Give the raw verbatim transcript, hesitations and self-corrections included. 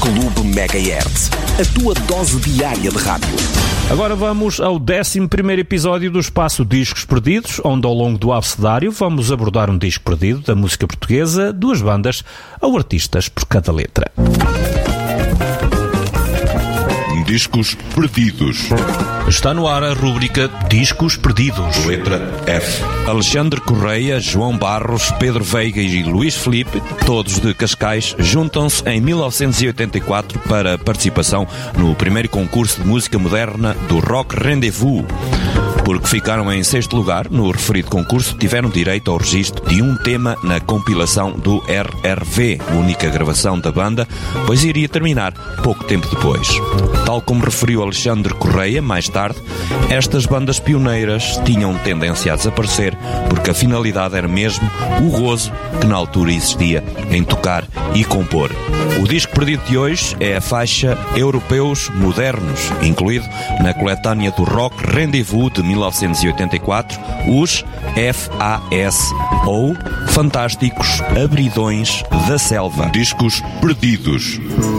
Clube Megahertz, a tua dose diária de rádio. Agora vamos ao décimo primeiro episódio do Espaço Discos Perdidos, onde ao longo do abecedário vamos abordar um disco perdido da música portuguesa, duas bandas ou artistas por cada letra. Discos Perdidos. Está no ar a rúbrica Discos Perdidos. Letra F. Alexandre Correia, João Barros, Pedro Veiga e Luís Filipe, todos de Cascais, juntam-se em mil novecentos e oitenta e quatro para participação no primeiro concurso de música moderna do Rock Rendezvous. Porque ficaram em sexto lugar no referido concurso, tiveram direito ao registro de um tema na compilação do R R V, única gravação da banda, pois iria terminar pouco tempo depois. Tal como referiu Alexandre Correia, mais tarde, estas bandas pioneiras tinham tendência a desaparecer, porque a finalidade era mesmo o gozo que na altura existia em tocar e compor. O disco perdido de hoje é a faixa Europeus Modernos, incluído na coletânea do Rock Rendezvous de mil novecentos e oitenta e quatro, os F A S, ou Fantásticos Abridões da Selva. Discos Perdidos.